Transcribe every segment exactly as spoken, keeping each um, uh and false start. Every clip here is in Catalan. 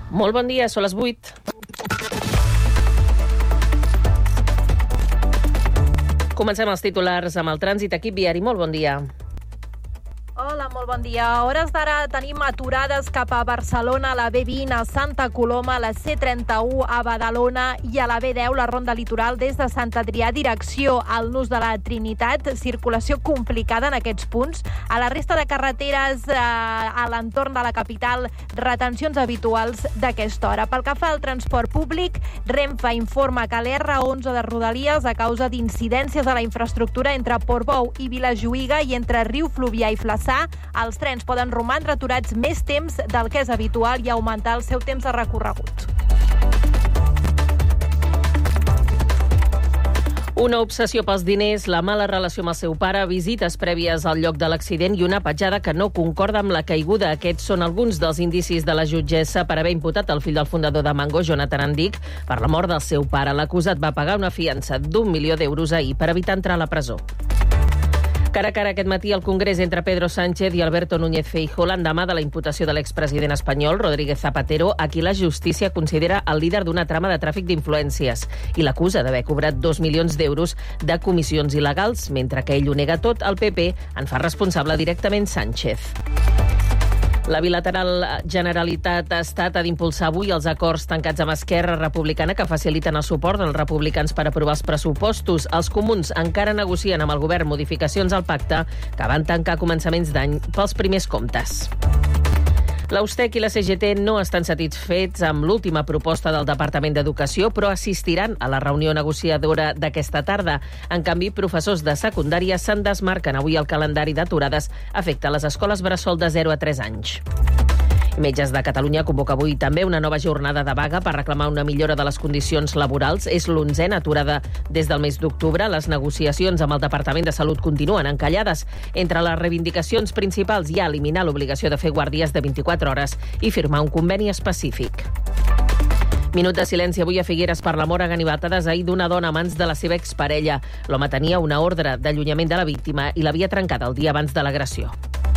Molt bon dia, són les vuit. Comencem els titulars amb el trànsit. Equip viari, molt bon dia. Hola, molt bon dia. A hores d'ara tenim aturades cap a Barcelona, a la B vint, a Santa Coloma, a la C trenta-u, a Badalona i a la B deu, la ronda litoral des de Sant Adrià, direcció al Nus de la Trinitat. Circulació complicada en aquests punts. A la resta de carreteres eh, a l'entorn de la capital, retencions habituals d'aquesta hora. Pel que fa al transport públic, Renfe informa que l'R onze de Rodalies, a causa d'incidències a la infraestructura entre Portbou i Vilajuïga i entre Riu Fluvià i Flaçà, els trens poden romandre aturats més temps del que és habitual i augmentar el seu temps de recorregut. Una obsessió pels diners, la mala relació amb el seu pare, visites prèvies al lloc de l'accident i una petjada que no concorda amb la caiguda. Aquests són alguns dels indicis de la jutgessa per haver imputat el fill del fundador de Mango, Jonathan Andic, per la mort del seu pare. L'acusat va pagar una fiança d'un milió d'euros ahir per evitar entrar a la presó. Cara a cara aquest matí al Congrés entre Pedro Sánchez i Alberto Núñez Feijóo l'endemà de la imputació de l'expresident espanyol Rodríguez Zapatero, a qui la justícia considera el líder d'una trama de tràfic d'influències i l'acusa d'haver cobrat dos milions d'euros de comissions il·legals. Mentre que ell ho nega tot, el P P en fa responsable directament Sánchez. La bilateral Generalitat-Estat ha d'impulsar avui els acords tancats amb Esquerra Republicana que faciliten el suport dels republicans per aprovar els pressupostos. Els comuns encara negocien amb el govern modificacions al pacte que van tancar a començaments d'any pels primers comptes. La USTEC i la C G T no estan satisfets amb l'última proposta del Departament d'Educació, però assistiran a la reunió negociadora d'aquesta tarda. En canvi, professors de secundària se'n desmarquen. Avui el calendari d'aturades afecta les escoles bressol de zero a tres anys. Metges de Catalunya convoca avui també una nova jornada de vaga per reclamar una millora de les condicions laborals. És l'onzena aturada des del mes d'octubre. Les negociacions amb el Departament de Salut continuen encallades. Entre les reivindicacions principals hi ha eliminar l'obligació de fer guàrdies de vint-i-quatre hores i firmar un conveni específic. Minut de silenci avui a Figueres per la mort a ganivetades ahir d'una dona a mans de la seva exparella. L'home tenia una ordre d'allunyament de la víctima i l'havia trencada el dia abans de l'agressió.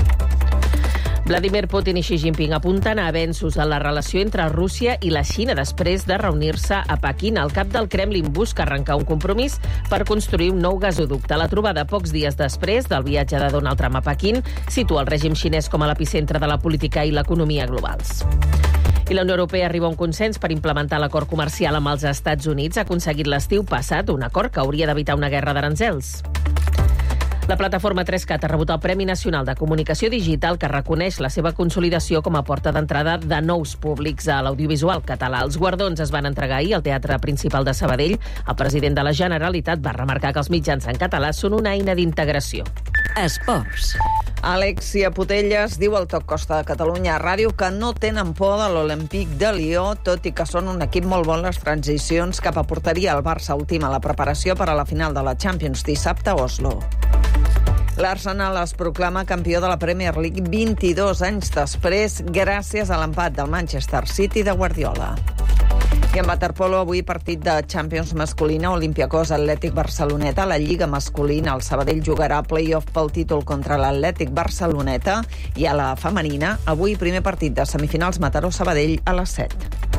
Vladimir Putin i Xi Jinping apunten a avenços en la relació entre Rússia i la Xina després de reunir-se a Pequín. El cap del Kremlin busca arrencar un compromís per construir un nou gasoducte. La trobada, pocs dies després del viatge de Donald Trump a Pequín, situa el règim xinès com a l'epicentre de la política i l'economia globals. I la Unió Europea arriba a un consens per implementar l'acord comercial amb els Estats Units. Ha aconseguit l'estiu passat un acord que hauria d'evitar una guerra d'aranzels. La plataforma tres cat ha rebut el Premi Nacional de Comunicació Digital, que reconeix la seva consolidació com a porta d'entrada de nous públics a l'audiovisual català. Els guardons es van entregar ahir al Teatre Principal de Sabadell. El president de la Generalitat va remarcar que els mitjans en català són una eina d'integració. Esports. Alexia Putellas diu al Top Costa de Catalunya Ràdio que no tenen por de l'Olympique de Lió, tot i que són un equip molt bon les transicions cap a porteria. El Barça ultima la preparació per a la final de la Champions dissabte a Oslo. L'Arsenal es proclama campió de la Premier League vint-i-dos anys després, gràcies a l'empat del Manchester City de Guardiola. I en waterpolo, avui partit de Champions masculina, Olympiacos Atlètic Barceloneta. A la Lliga masculina, el Sabadell jugarà play-off pel títol contra l'Atlètic Barceloneta. I a la femenina, avui primer partit de semifinals Mataró-Sabadell a les set.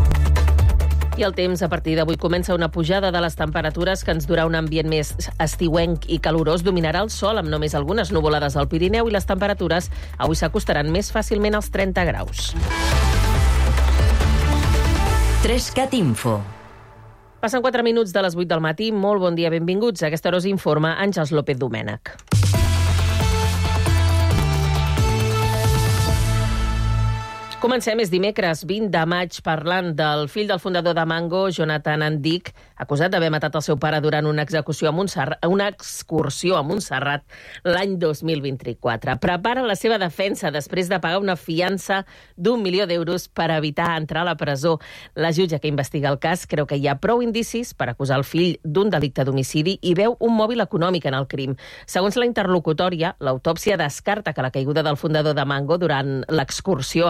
I el temps, a partir d'avui, comença una pujada de les temperatures que ens durà un ambient més estiuenc i calorós. Dominarà el sol amb només algunes nuvolades al Pirineu i les temperatures avui s'acostaran més fàcilment als trenta graus. tres cat Info. Passen quatre minuts de les vuit del matí. Molt bon dia, benvinguts. A aquesta hora us informa Àngels López Domènech. Comencem, és dimecres vint de maig, parlant del fill del fundador de Mango, Jonathan Andic, acusat d'haver matat el seu pare durant una execució a Montserrat, una excursió a Montserrat l'any dos mil vint-i-quatre. Prepara la seva defensa després de pagar una fiança d'un milió d'euros per evitar entrar a la presó. La jutge que investiga el cas creu que hi ha prou indicis per acusar el fill d'un delicte d'homicidi i veu un mòbil econòmic en el crim. Segons la interlocutòria, l'autòpsia descarta que la caiguda del fundador de Mango durant l'excursió a Montserrat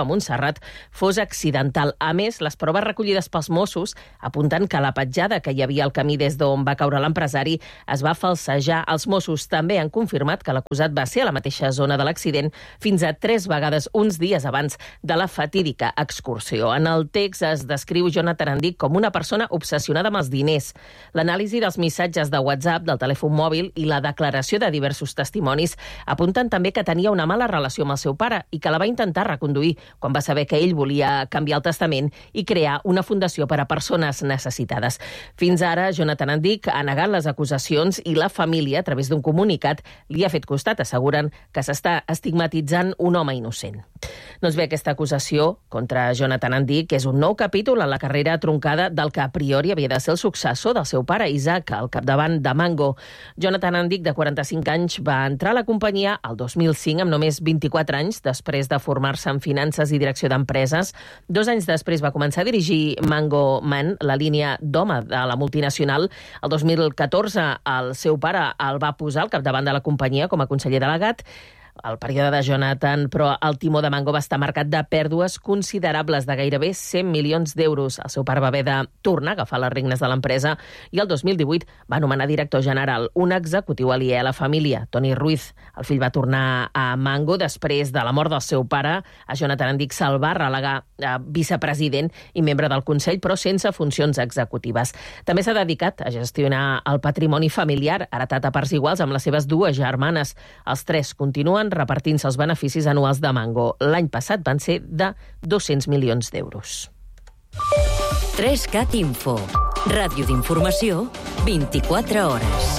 Montserrat fos accidental. A més, les proves recollides pels Mossos apunten que la petjada que hi havia al camí des d'on va caure l'empresari es va falsejar. Els Mossos també han confirmat que l'acusat va ser a la mateixa zona de l'accident fins a tres vegades uns dies abans de la fatídica excursió. En el text es descriu Jonathan Andic com una persona obsessionada amb els diners. L'anàlisi dels missatges de WhatsApp, del telèfon mòbil i la declaració de diversos testimonis apunten també que tenia una mala relació amb el seu pare i que la va intentar reconduir quan va saber que ell volia canviar el testament i crear una fundació per a persones necessitades. Fins ara, Jonathan Andic ha negat les acusacions i la família, a través d'un comunicat, li ha fet costat. Asseguren que s'està estigmatitzant un home innocent. Doncs bé, aquesta acusació contra Jonathan Andic és un nou capítol en la carrera truncada del que a priori havia de ser el successor del seu pare, Isaac, al capdavant de Mango. Jonathan Andic, de quaranta-cinc anys, va entrar a la companyia el dos mil cinc, amb només vint-i-quatre anys, després de formar-se en finances i direcció d'empreses. Dos anys després va començar a dirigir Mango Man, la línia d'home de la multinacional. El dos mil catorze el seu pare el va posar al capdavant de la companyia com a conseller delegat. El període de Jonathan, però el timó de Mango va estar marcat de pèrdues considerables de gairebé cent milions d'euros. El seu pare va haver de tornar a agafar les regnes de l'empresa i el dos mil divuit va nomenar director general un executiu aliè a la família, Toni Ruiz. El fill va tornar a Mango després de la mort del seu pare. A Jonathan Andic se'l va relegar a vicepresident i membre del Consell, però sense funcions executives. També s'ha dedicat a gestionar el patrimoni familiar, heretat a parts iguals amb les seves dues germanes. Els tres continuen repartint-se els beneficis anuals de Mango. L'any passat van ser de dos-cents milions d'euros. tres cat Info. Ràdio d'informació, vint-i-quatre hores.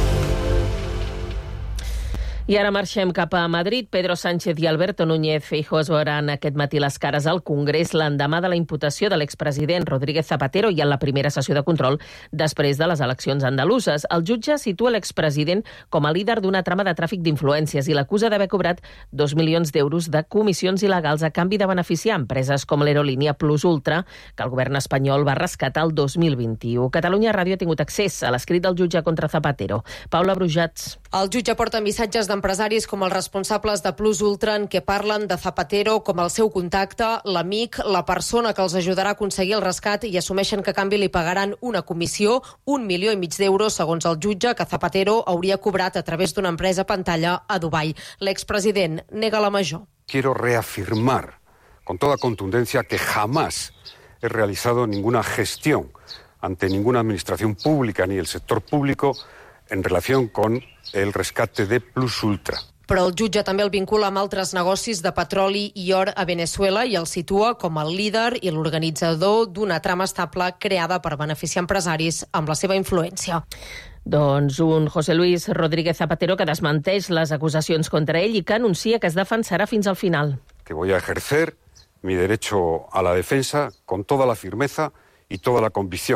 I ara marxem cap a Madrid. Pedro Sánchez i Alberto Núñez Feijóo es veuran aquest matí les cares al Congrés l'endemà de la imputació de l'expresident Rodríguez Zapatero i en la primera sessió de control després de les eleccions andaluses. El jutge situa l'expresident com a líder d'una trama de tràfic d'influències i l'acusa d'haver cobrat dos milions d'euros de comissions il·legals a canvi de beneficiar empreses com l'aerolínia Plus Ultra, que el govern espanyol va rescatar el dos mil vint-i-u. Catalunya Ràdio ha tingut accés a l'escrit del jutge contra Zapatero. Paula Brujats. El jutge porta missatges d'empresaris com els responsables de Plus Ultra en què parlen de Zapatero com el seu contacte, l'amic, la persona que els ajudarà a aconseguir el rescat i assumeixen que a canvi li pagaran una comissió, un milió i mig d'euros, segons el jutge, que Zapatero hauria cobrat a través d'una empresa pantalla a Dubai. L'expresident nega la major. Quiero reafirmar con toda contundencia que jamás he realizado ninguna gestión ante ninguna administración pública ni el sector público en relación con el rescate de Plus Ultra. Però el jutge també el vincula amb altres negocis de petroli i or a Venezuela i el situa com el líder i l'organitzador d'una trama estable creada per beneficiar empresaris amb la seva influència. Doncs un José Luis Rodríguez Zapatero que desmenteix les acusacions contra ell i que anuncia que es defensarà fins al final. Que voy a ejercer mi derecho a la defensa con toda la firmeza y toda la convicción.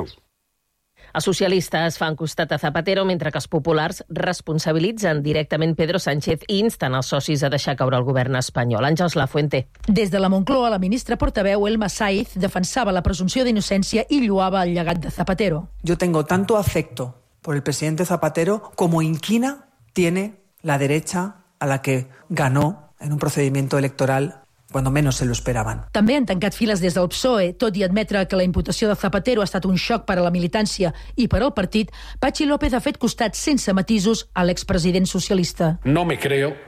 Els socialistes fan costat a Zapatero, mentre que els populars responsabilitzen directament Pedro Sánchez i insten els socis a deixar caure el govern espanyol. Àngels Lafuente. Des de la Moncloa, la ministra portaveu Elma Saiz defensava la presumpció d'innocència i lloava el llegat de Zapatero. Yo tengo tanto afecto por el presidente Zapatero como inquina tiene la derecha a la que ganó en un procedimiento electoral cuando menos se lo esperaban. També han tancat files des del P S O E, tot i admetre que la imputació de Zapatero ha estat un xoc per a la militància i per al partit. Patxi López ha fet costat sense matisos a l'expresident socialista. No me creo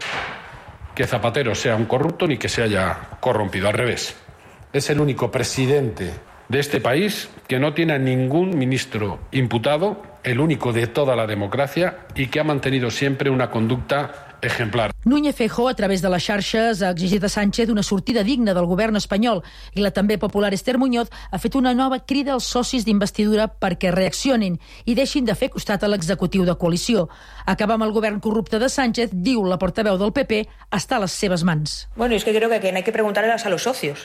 que Zapatero sea un corrupto ni que se haya corrompido, al revés. Es el único presidente de este país que no tiene a ningún ministro imputado, el único de toda la democracia y que ha mantenido siempre una conducta ejemplar. Núñez Feijóo, a través de les xarxes, ha exigit a Sánchez una sortida digna del govern espanyol i la també popular Esther Muñoz ha fet una nova crida als socis d'investidura perquè reaccionin i deixin de fer costat a l'executiu de coalició. Acabar amb el govern corrupte de Sánchez, diu la portaveu del P P, està a les seves mans. Bueno, es que creo que aquí no hay que preguntarles a los socios.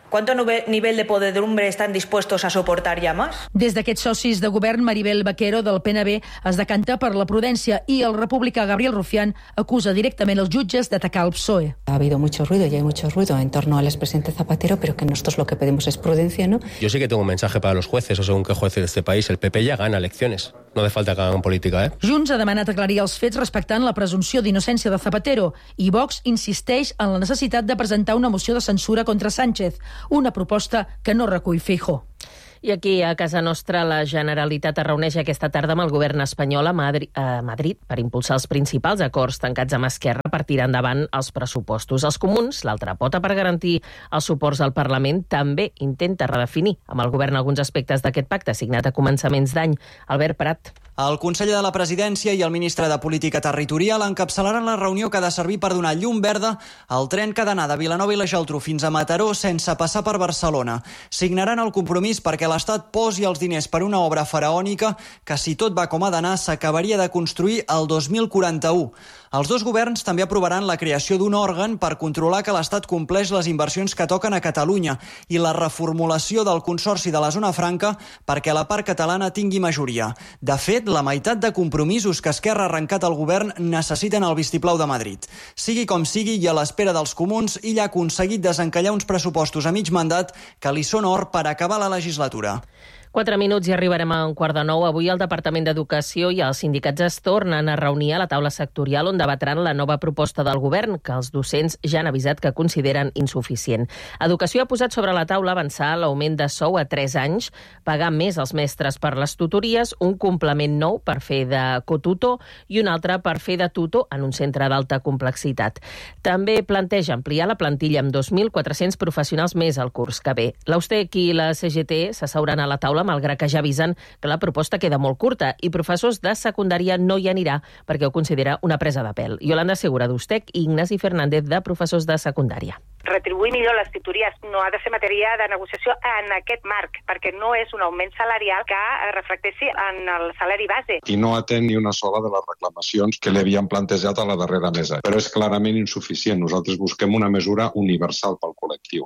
¿Cuánto nivel de podredumbre están dispuestos a soportar ya más? Des d'aquests socis de govern, Maribel Vaquero, del P N B, es decanta per la prudència i el republicà Gabriel Rufián acusa directament els jutges d'atacar el P S O E. Ha habido mucho ruido y hay mucho ruido en torno al expresidente Zapatero, pero que nosotros lo que pedimos es prudencia, ¿no? Yo sí que tengo un mensaje para los jueces, o según qué jueces de este país. El P P ya gana elecciones. No hace falta que hagan política, ¿eh? Junts ha demanat aclarir els fets respectant la presumpció d'innocència de Zapatero i Vox insisteix en la necessitat de presentar una moció de censura contra Sánchez, una proposta que no recull Feijóo. I aquí, a casa nostra, la Generalitat es reuneix aquesta tarda amb el govern espanyol a Madrid, a Madrid per impulsar els principals acords tancats amb Esquerra per tirar endavant els pressupostos. Els comuns, l'altra pota per garantir els suports al Parlament, també intenta redefinir amb el govern alguns aspectes d'aquest pacte signat a començaments d'any. Albert Prat. El conseller de la Presidència i el ministre de Política Territorial encapçalaran la reunió que ha de servir per donar llum verda al tren que ha d'anar de Vilanova i la Geltrú fins a Mataró sense passar per Barcelona. Signaran el compromís perquè l'Estat posi els diners per una obra faraònica que, si tot va com ha d'anar, s'acabaria de construir el dos mil quaranta-u. Els dos governs també aprovaran la creació d'un òrgan per controlar que l'Estat compleix les inversions que toquen a Catalunya i la reformulació del Consorci de la Zona Franca perquè la part catalana tingui majoria. De fet, la meitat de compromisos que Esquerra ha arrencat al govern necessiten el vistiplau de Madrid. Sigui com sigui, i a l'espera dels comuns, ell ha aconseguit desencallar uns pressupostos a mig mandat que li són or per acabar la legislatura. Quatre minuts i arribarem a un quart de nou. Avui el Departament d'Educació i els sindicats es tornen a reunir a la taula sectorial on debatran la nova proposta del govern, que els docents ja han avisat que consideren insuficient. Educació ha posat sobre la taula avançar l'augment de sou a tres anys, pagar més als mestres per les tutories, un complement nou per fer de cotutor i un altre per fer de tutor en un centre d'alta complexitat. També planteja ampliar la plantilla amb dos mil quatre-cents professionals més al curs que ve. L'Austec i la C G T s'asseuran a la taula, malgrat que ja avisen que la proposta queda molt curta i professors de secundària no hi anirà perquè ho considera una presa de pèl. Yolanda Segura, d'Ustec, i Ignasi Fernández, de professors de secundària. Retribuir millor les tutories no ha de ser matèria de negociació en aquest marc, perquè no és un augment salarial que reflecteixi en el salari base. I no atén ni una sola de les reclamacions que li havien plantejat a la darrera mesa, però és clarament insuficient. Nosaltres busquem una mesura universal pel col·lectiu.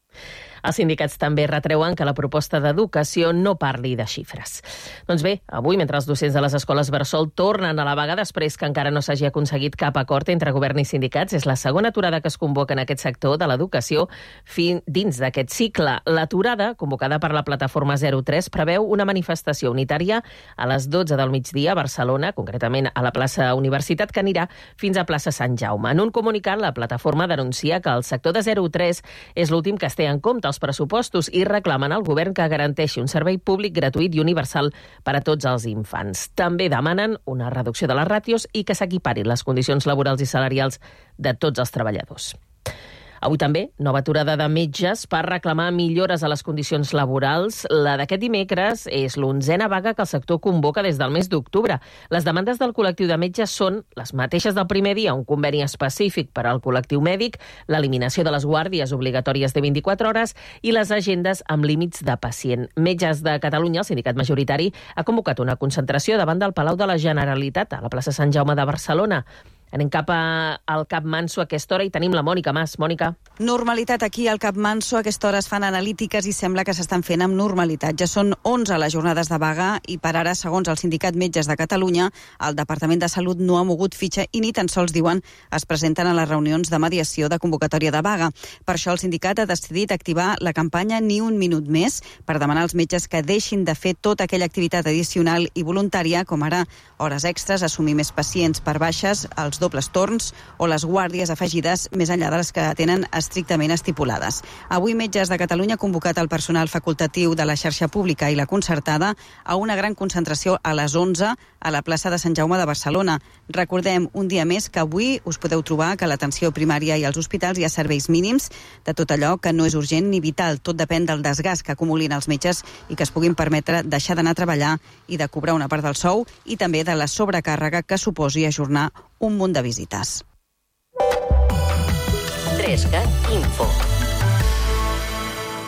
Els sindicats també retreuen que la proposta d'educació no parli de xifres. Doncs bé, avui, mentre els docents de les escoles bressol tornen a la vaga després que encara no s'hagi aconseguit cap acord entre govern i sindicats, és la segona aturada que es convoca en aquest sector de l'educació dins d'aquest cicle. L'aturada, convocada per la plataforma zero tres, preveu una manifestació unitària a les dotze del migdia a Barcelona, concretament a la plaça Universitat, que anirà fins a plaça Sant Jaume. En un comunicat, la plataforma denuncia que el sector de zero tres és l'últim que es té en compte els pressupostos i reclamen al govern que garanteixi un servei públic gratuït i universal per a tots els infants. També demanen una reducció de les ràtios i que s'equiparin les condicions laborals i salarials de tots els treballadors. Avui també, nova aturada de metges per reclamar millores a les condicions laborals. La d'aquest dimecres és l'onzena vaga que el sector convoca des del mes d'octubre. Les demandes del col·lectiu de metges són les mateixes del primer dia, un conveni específic per al col·lectiu mèdic, l'eliminació de les guàrdies obligatòries de vint-i-quatre hores i les agendes amb límits de pacient. Metges de Catalunya, el sindicat majoritari, ha convocat una concentració davant del Palau de la Generalitat, a la plaça Sant Jaume de Barcelona. Anem cap a, al Cap Manso a aquesta hora i tenim la Mònica Mas. Mònica. Normalitat aquí al Cap Manso. A aquesta hora es fan analítiques i sembla que s'estan fent amb normalitat. Ja són onze les jornades de vaga i per ara, segons el Sindicat Metges de Catalunya, el Departament de Salut no ha mogut fitxa i ni tan sols, diuen, es presenten a les reunions de mediació de convocatòria de vaga. Per això el sindicat ha decidit activar la campanya Ni un minut més per demanar als metges que deixin de fer tota aquella activitat addicional i voluntària, com ara hores extres, assumir més pacients per baixes, els dobles torns o les guàrdies afegides més enllà de les que tenen estrictament estipulades. Avui Metges de Catalunya ha convocat el personal facultatiu de la xarxa pública i la concertada a una gran concentració a les onze a la plaça de Sant Jaume de Barcelona. Recordem un dia més que avui us podeu trobar que a l'atenció primària i als hospitals hi ha serveis mínims de tot allò que no és urgent ni vital. Tot depèn del desgast que acumulin els metges i que es puguin permetre deixar d'anar a treballar i de cobrar una part del sou i també de la sobrecàrrega que suposi ajornar un munt de visites. tres cat Info.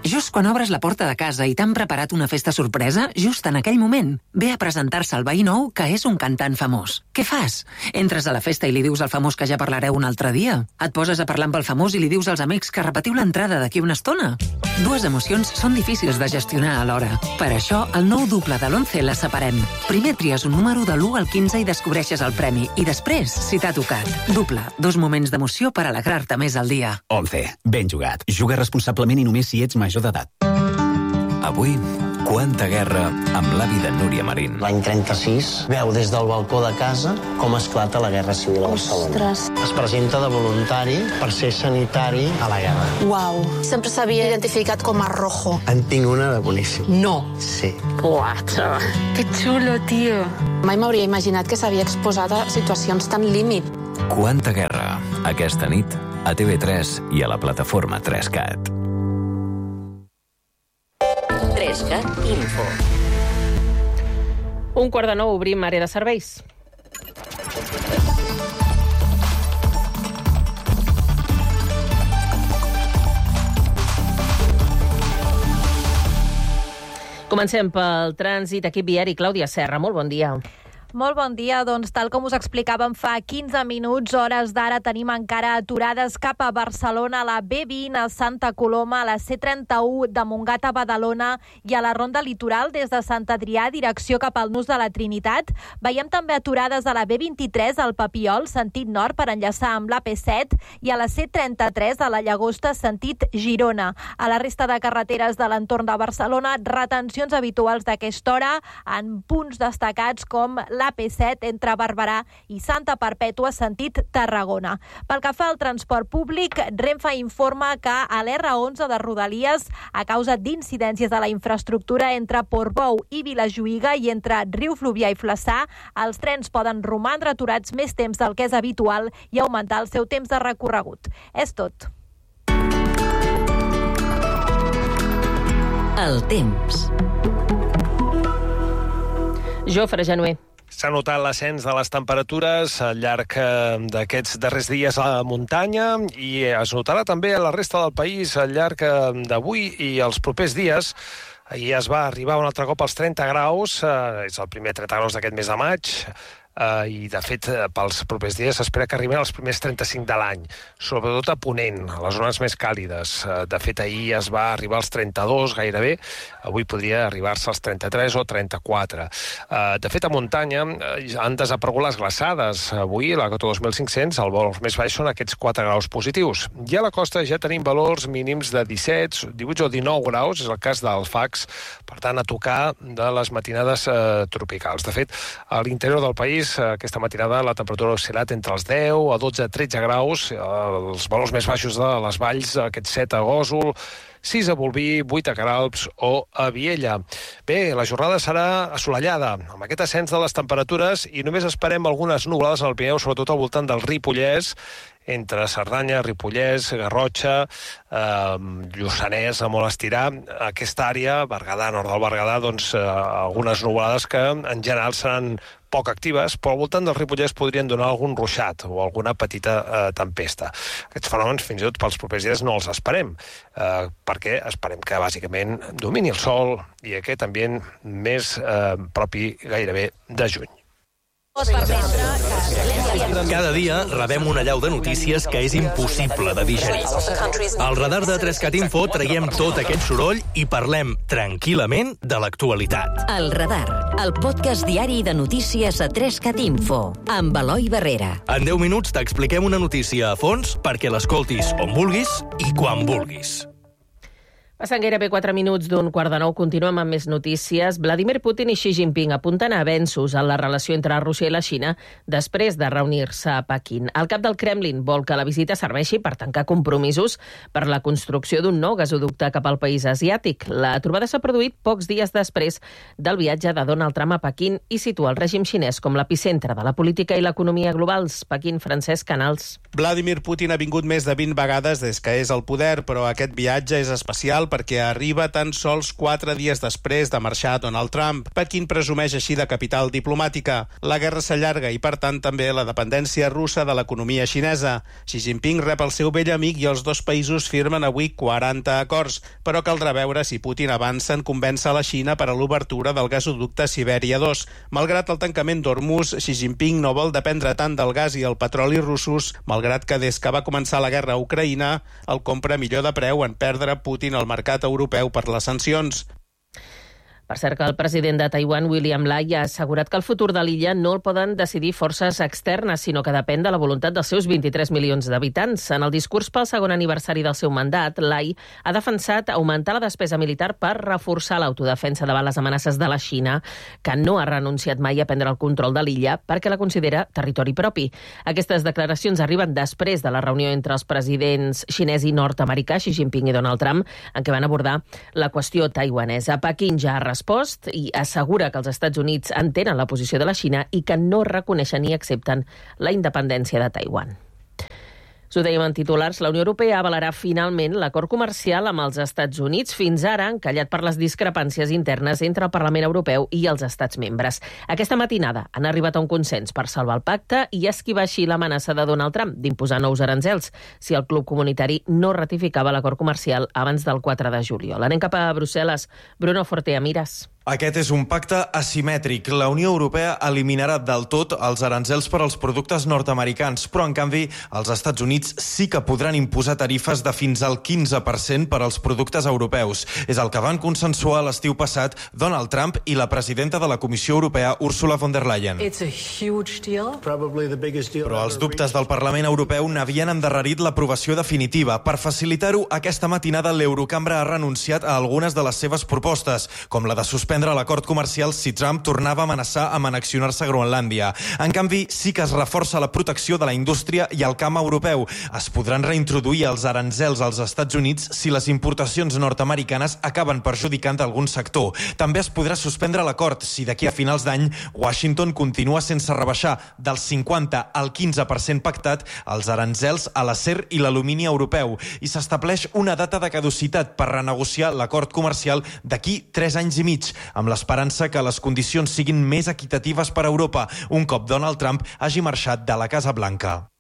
Just quan obres la porta de casa i t'han preparat una festa sorpresa, just en aquell moment, ve a presentar-se el veí nou que és un cantant famós. Què fas? Entres a la festa i li dius al famós que ja parlareu un altre dia? Et poses a parlar amb el famós i li dius als amics que repetiu l'entrada d'aquí una estona? Dues emocions són difícils de gestionar alhora. Per això, el nou duple de l'once la separem. Primer tries un número de l'u al quinze i descobreixes el premi. I després, si t'ha tocat. Duple, dos moments d'emoció per alegrar-te més al dia. once. Ben jugat. Juga responsablement i només si ets major d'edat. Avui, quanta guerra amb l'avi de Núria Marín. L'any trenta-sis veu des del balcó de casa com esclata la Guerra Civil a Barcelona. Ostres. Es presenta de voluntari per ser sanitari a la guerra. Uau. Sempre s'havia identificat com a rojo. En tinc una de boníssim. No. Sí. Quatre. Que xulo, tio. Mai m'hauria imaginat que s'havia exposat a situacions tan límit. Quanta guerra, aquesta nit, a T V tres i a la plataforma tres cat. tres cat Info. Un quart de nou obrim àrea de serveis. Comencem pel trànsit. Equip viari, Clàudia Serra. Molt bon dia. Molt bon dia. Doncs tal com us explicàvem fa quinze minuts, hores d'ara tenim encara aturades cap a Barcelona, a la B vint, a Santa Coloma, a la C trenta-u de Montgat a Badalona i a la Ronda Litoral des de Sant Adrià, direcció cap al Nus de la Trinitat. Veiem també aturades a la B vint-i-tres al Papiol, sentit nord, per enllaçar amb l'A P set, i a la C trenta-tres a la Llagosta, sentit Girona. A la resta de carreteres de l'entorn de Barcelona, retencions habituals d'aquesta hora en punts destacats com la l'A P set entre Barberà i Santa Perpètua, sentit Tarragona. Pel que fa al transport públic, Renfe informa que a l'R onze de Rodalies, a causa d'incidències a la infraestructura entre Portbou i Vilajuïga i entre Riu Fluvià i Flaçà, els trens poden romandre aturats més temps del que és habitual i augmentar el seu temps de recorregut. És tot. El temps. Jofre Genuer. S'ha notat l'ascens de les temperatures al llarg d'aquests darrers dies a la muntanya i es notarà també a la resta del país al llarg d'avui i els propers dies. Ahir es va arribar un altre cop als trenta graus, és el primer trenta graus d'aquest mes de maig, Uh, i de fet pels propers dies s'espera que arriben els primers trenta-cinc de l'any, sobretot a Ponent, a les zones més càlides. Uh, de fet ahir es va arribar als trenta-dos gairebé, avui podria arribar-se als trenta-tres o trenta-quatre. Uh, de fet a muntanya uh, han desaparegut les glaçades. Avui la cota dos mil cinc-cents, el valor més baix són aquests quatre graus positius. I a la costa ja tenim valors mínims de disset, divuit o dinou graus, és el cas d'Alfax, per tant a tocar de les matinades uh, tropicals. De fet, a l'interior del país aquesta matinada la temperatura ha oscil·lat entre els deu a dotze a tretze graus, els valors més baixos de les valls, aquests set a Gósol, sis a Bolvir, vuit a Queralbs o a Viella. Bé, la jornada serà assolellada, amb aquest ascens de les temperatures, i només esperem algunes nuvolades al Pirineu, sobretot al voltant del Ripollès, entre Cerdanya, Ripollès, Garrotxa, eh, Lluçanès, a molt estirar, aquesta àrea, Berguedà, nord del Berguedà, doncs eh, algunes nuvolades que en general seran poc actives, però al voltant del Ripollès podrien donar algun ruixat o alguna petita eh, tempesta. Aquests fenòmens fins i tot pels propers dies no els esperem, eh, perquè esperem que bàsicament domini el sol i aquest ambient més eh, propi gairebé de juny. Cada dia rebem una allau de notícies que és impossible de digerir. Al radar de tres cat Info traiem tot aquest soroll i parlem tranquil·lament de l'actualitat. El radar, el podcast diari de notícies a tres cat Info, amb Eloi Barrera. En deu minuts t'expliquem una notícia a fons perquè l'escoltis on vulguis i quan vulguis. Passant gairebé quatre minuts d'un quart de nou, continuem amb més notícies. Vladimir Putin i Xi Jinping apunten a avenços en la relació entre Rússia i la Xina després de reunir-se a Pequín. El cap del Kremlin vol que la visita serveixi per tancar compromisos per la construcció d'un nou gasoducte cap al país asiàtic. La trobada s'ha produït pocs dies després del viatge de Donald Trump a Pequín i situa el règim xinès com l'epicentre de la política i l'economia globals. Pequín, Francesc Canals. Vladimir Putin ha vingut més de vint vegades des que és al poder, però aquest viatge és especial perquè arriba tan sols quatre dies després de marxar Donald Trump. Pequín presumeix així de capital diplomàtica. La guerra s'allarga i, per tant, també la dependència russa de l'economia xinesa. Xi Jinping rep el seu vell amic i els dos països firmen avui quaranta acords, però caldrà veure si Putin avança en convèncer la Xina per a l'obertura del gasoducte Sibèria dos. Malgrat el tancament d'Hormuz, Xi Jinping no vol dependre tant del gas i el petroli russos, malgrat que des que va començar la guerra a Ucraïna el compra millor de preu en perdre Putin al mercat europeu per les sancions. Per cert, que el president de Taiwan, William Lai, ha assegurat que el futur de l'illa no el poden decidir forces externes, sinó que depèn de la voluntat dels seus vint-i-tres milions d'habitants. En el discurs pel segon aniversari del seu mandat, Lai ha defensat augmentar la despesa militar per reforçar l'autodefensa davant les amenaces de la Xina, que no ha renunciat mai a prendre el control de l'illa perquè la considera territori propi. Aquestes declaracions arriben després de la reunió entre els presidents xinès i nord-americà, Xi Jinping i Donald Trump, en què van abordar la qüestió taiwanesa. Pequín ja ha respost i assegura que els Estats Units entenen la posició de la Xina i que no reconeixen ni accepten la independència de Taiwan. Us ho dèiem en titulars, la Unió Europea avalarà finalment l'acord comercial amb els Estats Units, fins ara encallat per les discrepàncies internes entre el Parlament Europeu i els Estats membres. Aquesta matinada han arribat a un consens per salvar el pacte i esquivar així l'amenaça de Donald Trump d'imposar nous aranzels si el club comunitari no ratificava l'acord comercial abans del quatre de juliol. Anem cap a Brussel·les. Bruno Fortea, Mires. Aquest és un pacte asimètric. La Unió Europea eliminarà del tot els aranzels per als productes nord-americans, però en canvi els Estats Units sí que podran imposar tarifes de fins al quinze per cent per als productes europeus. És el que van consensuar l'estiu passat Donald Trump i la presidenta de la Comissió Europea, Ursula von der Leyen. Però els dubtes del Parlament Europeu n'havien endarrerit l'aprovació definitiva. Per facilitar-ho, aquesta matinada l'Eurocambra ha renunciat a algunes de les seves propostes, com la de suspendre l'acord comercial si Trump tornava a amenaçar amb annexionar-se a Groenlàndia. En canvi, sí que es reforça la protecció de la indústria i el camp europeu. Es podran reintroduir els aranzels als Estats Units si les importacions nord-americanes acaben perjudicant algun sector. També es podrà suspendre l'acord si d'aquí a finals d'any Washington continua sense rebaixar del cinquanta al quinze per cent pactat els aranzels a l'acer i l'alumini europeu i s'estableix una data de caducitat per renegociar l'acord comercial d'aquí tres anys i mig, amb l'esperança que les condicions siguin més equitatives per a Europa un cop Donald Trump hagi marxat de la Casa Blanca.